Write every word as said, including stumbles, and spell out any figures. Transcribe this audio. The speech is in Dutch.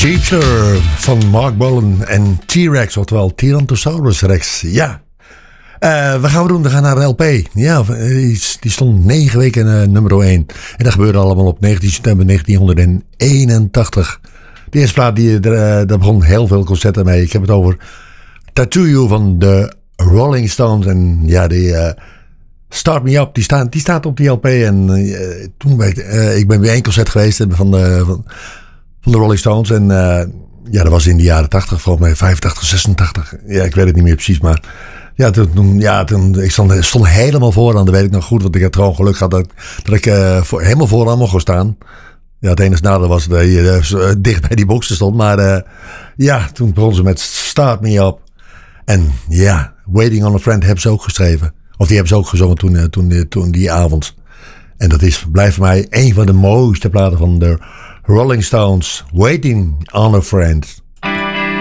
Teacher van Mark Bolan en T-Rex, oftewel Tyrannosaurus Rex. Ja, uh, wat gaan we doen? We gaan naar de L P. Ja, die stond negen weken uh, nummer één. En dat gebeurde allemaal op negentien september negentien eenentachtig. De eerste plaat, die, uh, daar begon heel veel concerten mee. Ik heb het over Tattoo You van de Rolling Stones. En ja, die uh, Start Me Up, die staat, die staat op die L P. En uh, toen ben ik, uh, ik ben weer één concert geweest van de... Van, Van de Rolling Stones. En uh, ja, dat was in de jaren tachtig, volgens mij vijfentachtig, zesentachtig. Ja, ik weet het niet meer precies, maar ja, toen, ja, toen ik stond, stond helemaal vooraan. Dat weet ik nog goed, want ik had gewoon geluk gehad dat, dat ik uh, voor, helemaal vooraan mocht gaan staan. Ja, het enige nadeel was dat je uh, dicht bij die boxen stond. Maar uh, ja, toen begon ze met Start Me Up. En ja, Waiting on a Friend hebben ze ook geschreven. Of die hebben ze ook gezongen toen, uh, toen, uh, toen die avond. En dat is, blijft voor mij een van de mooiste platen van de Rolling Stones, Waiting on a Friend.